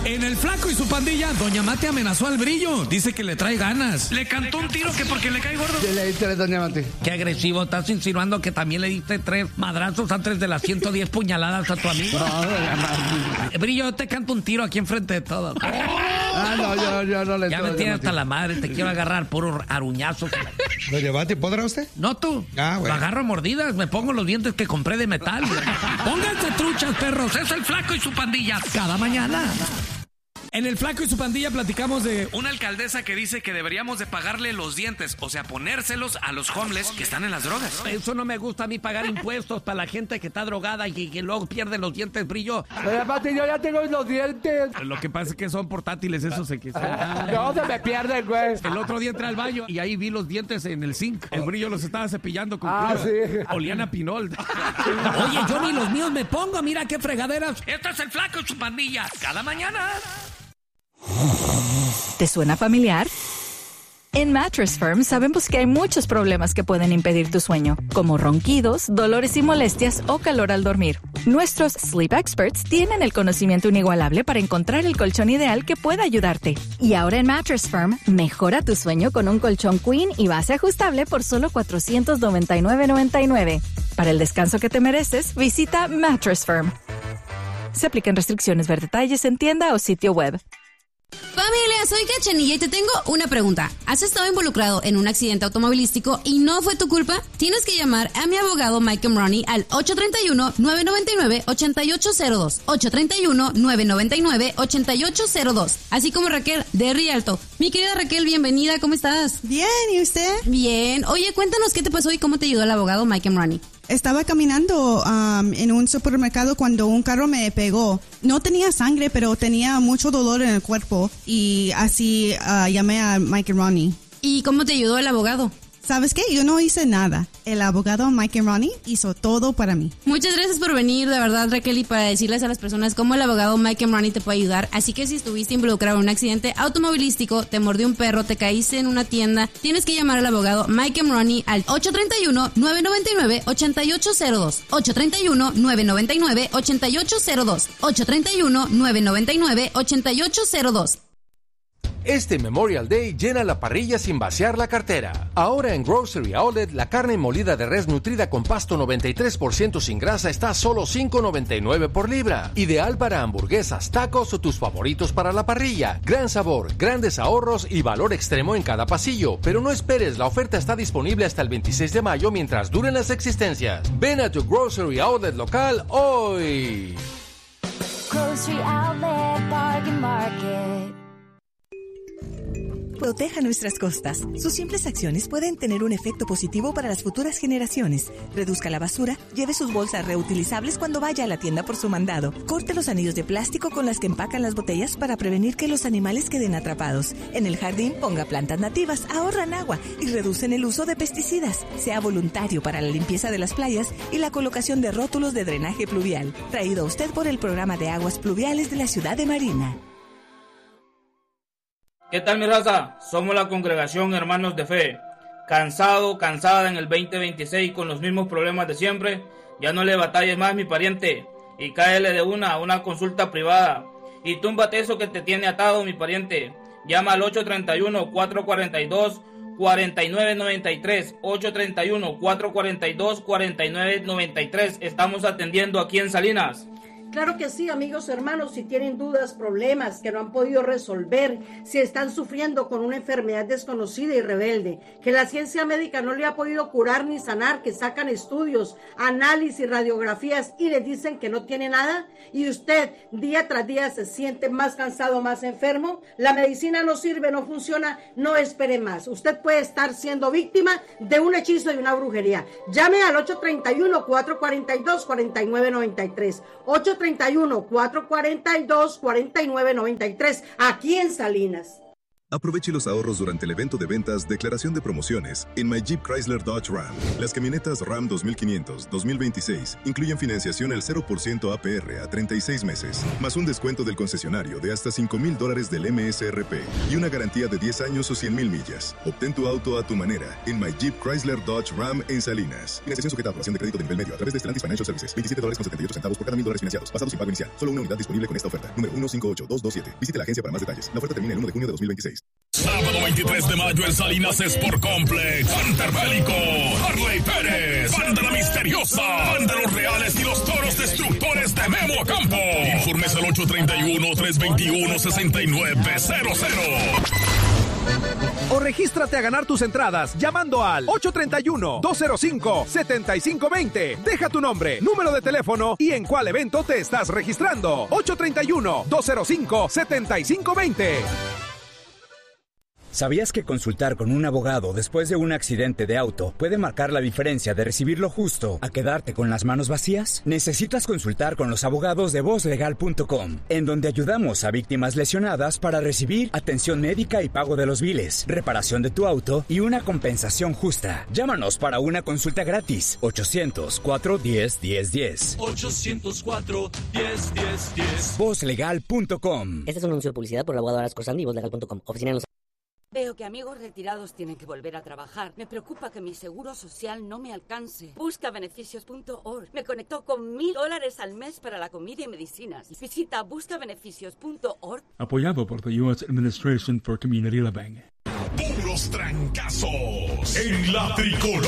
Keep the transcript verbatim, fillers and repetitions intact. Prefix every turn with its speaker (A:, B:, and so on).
A: En El Flaco y su pandilla, Doña Mate amenazó al Brillo. Dice que le trae ganas. Le cantó un tiro que porque le cae gordo.
B: ¿Qué le diste, Doña Mate?
A: Qué agresivo. ¿Estás insinuando que también le diste tres madrazos antes de las ciento diez puñaladas a tu amigo?
B: No, Doña Mate.
A: Brillo, yo te canto un tiro aquí enfrente de todos.
B: Ah, no, yo, yo no le
A: Ya me tienes hasta la madre. Te quiero agarrar puro aruñazo.
C: Doña Mate, ¿podrá usted?
A: No tú.
C: Ah, bueno.
A: Lo agarro a mordidas. Me pongo los dientes que compré de metal. Pónganse truchas, perros. Es El Flaco y su pandilla. Cada mañana. En El Flaco y su pandilla platicamos de una alcaldesa que dice que deberíamos de pagarle los dientes, o sea, ponérselos a los homeless que están en las drogas. Eso no me gusta a mí, pagar impuestos para la gente que está drogada y que luego pierde los dientes, Brillo.
B: Doña Mate, yo ya tengo los dientes.
A: Lo que pasa es que son portátiles, esos se que se...
B: No, se me pierden, güey.
A: El otro día entré al baño y ahí vi los dientes en el zinc. El Brillo los estaba cepillando con
B: Ah,
A: cloro.
B: sí.
A: Olían a pinol. Oye, yo ni los míos me pongo, mira qué fregaderas. Este es El Flaco y su pandilla. Cada mañana.
D: ¿Te suena familiar? En Mattress Firm sabemos que hay muchos problemas que pueden impedir tu sueño, como ronquidos, dolores y molestias o calor al dormir. Nuestros Sleep Experts tienen el conocimiento inigualable para encontrar el colchón ideal que pueda ayudarte. Y ahora en Mattress Firm, mejora tu sueño con un colchón Queen y base ajustable por solo cuatrocientos noventa y nueve noventa y nueve. Para el descanso que te mereces, visita Mattress Firm. Se aplican restricciones, ver detalles en tienda o sitio web.
E: Familia, soy Cachanilla y te tengo una pregunta. ¿Has estado involucrado en un accidente automovilístico y no fue tu culpa? Tienes que llamar a mi abogado Mike Romney al ocho tres uno, nueve nueve nueve, ocho ocho cero dos, ocho tres uno, nueve nueve nueve, ocho ocho cero dos, así como Raquel de Rialto. Mi querida Raquel, bienvenida, ¿cómo estás?
F: Bien, ¿y usted?
E: Bien. Oye, cuéntanos qué te pasó y cómo te ayudó el abogado Mike Romney.
F: Estaba caminando um, en un supermercado cuando un carro me pegó. No tenía sangre, pero tenía mucho dolor en el cuerpo y así uh, llamé a Mike Ronnie.
E: ¿Y cómo te ayudó el abogado?
F: ¿Sabes qué? Yo no hice nada. El abogado Mike Ronnie hizo todo para mí.
E: Muchas gracias por venir, de verdad, Raquel, y para decirles a las personas cómo el abogado Mike Ronnie te puede ayudar. Así que si estuviste involucrado en un accidente automovilístico, te mordió un perro, te caíste en una tienda, tienes que llamar al abogado Mike Ronnie al ocho tres uno, nueve nueve nueve, ocho ocho cero dos, ocho tres uno, nueve nueve nueve, ocho ocho cero dos, ocho tres uno, nueve nueve nueve, ocho ocho cero dos.
G: Este Memorial Day llena la parrilla sin vaciar la cartera. Ahora en Grocery Outlet, la carne molida de res nutrida con pasto noventa y tres por ciento sin grasa está a solo cinco noventa y nueve por libra. Ideal para hamburguesas, tacos o tus favoritos para la parrilla. Gran sabor, grandes ahorros y valor extremo en cada pasillo. Pero no esperes, la oferta está disponible hasta el veintiséis de mayo mientras duren las existencias. Ven a tu Grocery Outlet local hoy.
H: Grocery Outlet Bargain Market.
I: Proteja nuestras costas. Sus simples acciones pueden tener un efecto positivo para las futuras generaciones. Reduzca la basura, lleve sus bolsas reutilizables cuando vaya a la tienda por su mandado. Corte los anillos de plástico con las que empacan las botellas para prevenir que los animales queden atrapados. En el jardín, ponga plantas nativas, ahorran agua y reducen el uso de pesticidas. Sea voluntario para la limpieza de las playas y la colocación de rótulos de drenaje pluvial. Traído a usted por el Programa de Aguas Pluviales de la Ciudad de Marina.
J: ¿Qué tal, mi raza? Somos la congregación Hermanos de Fe. Cansado, cansada en el veinte veintiséis con los mismos problemas de siempre. Ya no le batalles más, mi pariente, y cáele de una a una consulta privada. Y túmbate eso que te tiene atado, mi pariente. Llama al ocho tres uno, cuatro cuatro dos, cuatro nueve nueve tres. ocho tres uno, cuatro cuatro dos, cuatro nueve nueve tres. Estamos atendiendo aquí en Salinas.
K: Claro que sí, amigos hermanos, si tienen dudas, problemas que no han podido resolver, si están sufriendo con una enfermedad desconocida y rebelde, que la ciencia médica no le ha podido curar ni sanar, que sacan estudios, análisis, radiografías y les dicen que no tiene nada, y usted día tras día se siente más cansado, más enfermo, la medicina no sirve, no funciona, no espere más. Usted puede estar siendo víctima de un hechizo y una brujería. Llame al ocho tres uno, cuatro cuatro dos, cuatro nueve nueve tres, ocho tres uno, cuatro cuatro dos, cuatro nueve nueve tres, aquí en Salinas.
L: Aproveche los ahorros durante el evento de ventas Declaración de Promociones en My Jeep Chrysler Dodge Ram. Las camionetas Ram dos mil quinientos dos mil veintiséis incluyen financiación al cero por ciento A P R a treinta y seis meses, más un descuento del concesionario de hasta cinco mil dólares del M S R P y una garantía de diez años o cien mil millas. Obtén tu auto a tu manera en My Jeep Chrysler Dodge Ram en Salinas. Financiación sujeta a aprobación de crédito de nivel medio a través de Stellantis Financial Services. veintisiete dólares con setenta y ocho centavos por cada mil dólares financiados, basados sin pago inicial. Solo una unidad disponible con esta oferta. Número uno cinco ocho dos dos siete. Visite la agencia para más detalles. La oferta termina el uno de junio de dos mil veintiséis.
M: Sábado veintitrés de mayo en Salinas Sport Complex. Hunter Bélico, Harley Pérez, Banda La Misteriosa, Banda Los Reales y los Toros Destructores de Memo Ocampo. Informes al ocho treinta y uno, trescientos veintiuno, sesenta y nueve cero cero.
N: O regístrate a ganar tus entradas llamando al ocho treinta y uno, dos cero cinco, setenta y cinco veinte. Deja tu nombre, número de teléfono y en cuál evento te estás registrando. ocho treinta y uno, dos cero cinco, setenta y cinco veinte.
O: ¿Sabías que consultar con un abogado después de un accidente de auto puede marcar la diferencia de recibir lo justo a quedarte con las manos vacías? Necesitas consultar con los abogados de voz legal punto com, en donde ayudamos a víctimas lesionadas para recibir atención médica y pago de los biles, reparación de tu auto y una compensación justa. Llámanos para una consulta gratis. ochocientos cuatro, diez, diez, diez.
P: ochocientos cuatro, diez, diez, diez.
O: voz legal punto com.
Q: Este es un anuncio de publicidad por el abogado Aras Corsandi y voz legal punto com. Oficina en Los...
R: Veo que amigos retirados tienen que volver a trabajar. Me preocupa que mi seguro social no me alcance. Busca beneficios punto org. Me conectó con mil dólares al mes para la comida y medicinas. Visita busca beneficios punto org.
S: Apoyado por the U S Administration for Community Living.
M: Puros trancazos en la tricolor.